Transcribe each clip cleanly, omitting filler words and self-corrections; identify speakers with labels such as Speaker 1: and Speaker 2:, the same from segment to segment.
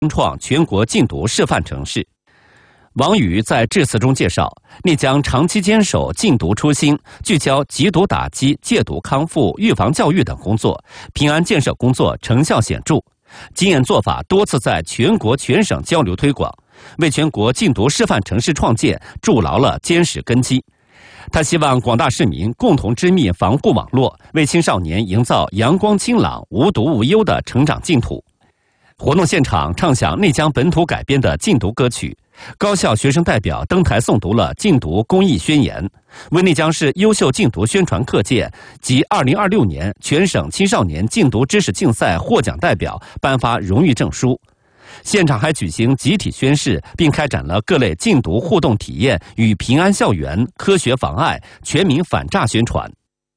Speaker 1: 创全国禁毒示范城市。王宇在致辞中介绍，内江长期坚守禁毒初心，聚焦缉毒打击、戒毒康复、预防教育等工作，平安建设工作成效显著，经验做法多次在全国全省交流推广，为全国禁毒示范城市创建筑牢了坚实根基。他希望广大市民共同织密防护网络，为青少年营造阳光清朗、无毒无忧的成长净土。活动现场唱响内江本土改编的禁毒歌曲，高校学生代表登台诵读了禁毒公益宣言，为内江市优秀禁毒宣传课件及2026年全省青少年禁毒知识竞赛获奖代表颁发荣誉证书。现场还举行集体宣誓，并开展了各类禁毒互动体验与平安校园、科学防艾、全民反诈宣传。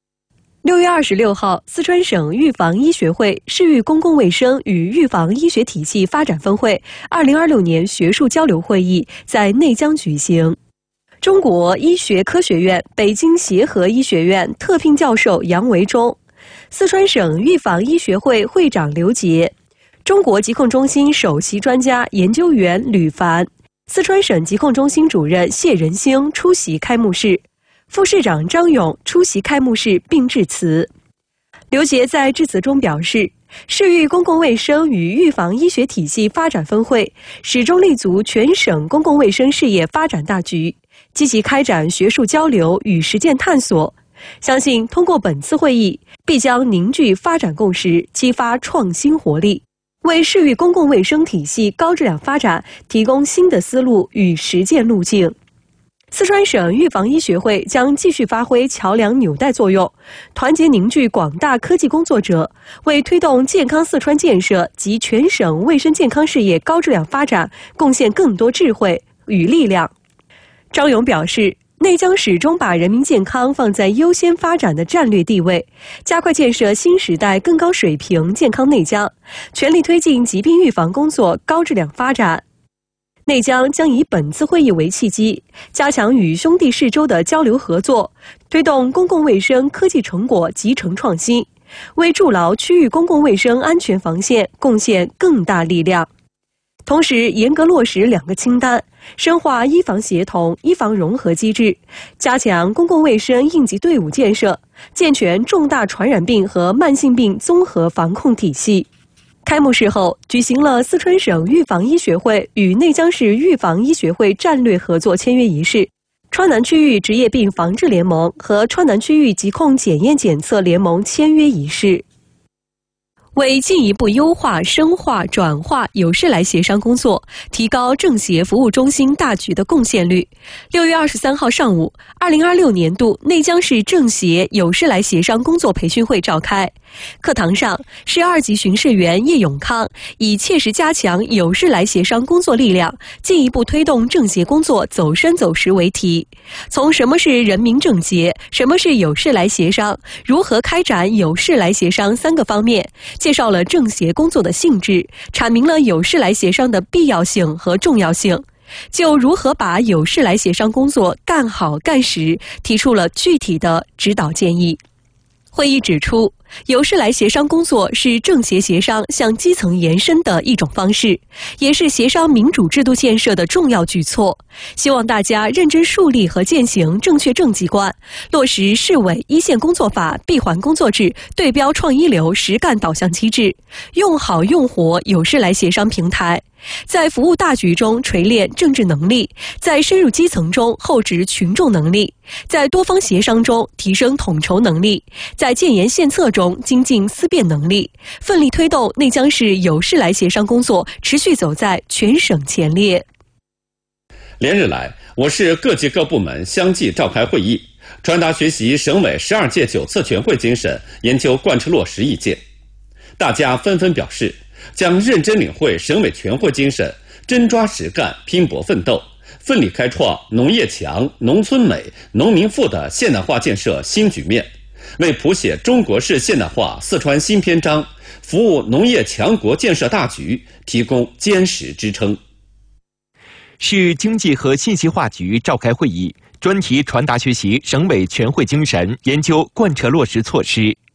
Speaker 2: 6月26号，四川省预防医学会市域公共卫生与预防医学体系发展分会2026年学术交流会议在内江举行。中国医学科学院北京协和医学院特聘教授杨维忠，四川省预防医学会会长刘杰，中国疾控中心首席专家研究员吕凡，四川省疾控中心主任谢仁兴出席开幕式。副市长张勇出席开幕式并致辞。刘杰在致辞中表示，市域公共卫生与预防医学体系发展分会始终立足全省公共卫生事业发展大局，积极开展学术交流与实践探索。相信通过本次会议，必将凝聚发展共识，激发创新活力，为市域公共卫生体系高质量发展提供新的思路与实践路径。四川省预防医学会将继续发挥桥梁纽带作用，团结凝聚广大科技工作者，为推动健康四川建设及全省卫生健康事业高质量发展贡献更多智慧与力量。张勇表示，内江始终把人民健康放在优先发展的战略地位，加快建设新时代更高水平健康内江，全力推进疾病预防工作高质量发展。内江将以本次会议为契机，加强与兄弟市州的交流合作，推动公共卫生科技成果集成创新，为筑牢区域公共卫生安全防线贡献更大力量。同时，严格落实2个清单，深化医防协同、医防融合机制，加强公共卫生应急队伍建设，健全重大传染病和慢性病综合防控体系。开幕式后，举行了四川省预防医学会与内江市预防医学会战略合作签约仪式，川南区域职业病防治联盟和川南区域疾控检验检测联盟签约仪式。为进一步优化、深化、转化有事来协商工作，提高政协服务中心大局的贡献率，6月23号上午，2026年度内江市政协有事来协商工作培训会召开。课堂上，市2级巡视员叶永康以切实加强有事来协商工作力量，进一步推动政协工作走深走实为题，从什么是人民政协、什么是有事来协商、如何开展有事来协商3个方面，介绍了政协工作的性质，阐明了有事来协商的必要性和重要性，就如何把有事来协商工作干好干实，提出了具体的指导建议。会议指出，有事来协商工作是政协协商向基层延伸的一种方式，也是协商民主制度建设的重要举措。希望大家认真树立和践行正确政绩观，落实市委一线工作法、闭环工作制、对标创一流实干导向机制，用好用活有事来协商平台，在服务大局中锤炼政治能力，在深入基层中厚植群众能力，在多方协商中提升统筹能力，在建言献策中精进思辨能力，奋力推动内江市有事来协商工作持续走在全省前列。
Speaker 1: 连日来，我市各级各部门相继召开会议，传达学习省委12届9次全会精神，研究贯彻落实意见。大家纷纷表示，将认真领会省委全会精神，真抓实干，拼搏奋斗，奋力开创农业强、农村美、农民富的现代化建设新局面，为谱写中国式现代化四川新篇章，服务农业强国建设大局提供坚实支撑。
Speaker 3: 市经济和信息化局召开会议，专题传达学习省委全会精神，研究贯彻落实措施。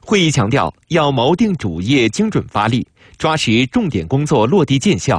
Speaker 3: 会议强调，要锚定主业，精准发力，抓实重点工作落地见效，